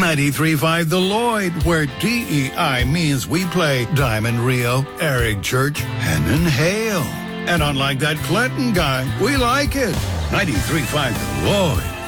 93.5 The Lloyd, where DEI means we play Diamond Rio, Eric Church, and Hale. And unlike that Clinton guy, we like it. 93.5 The Lloyd.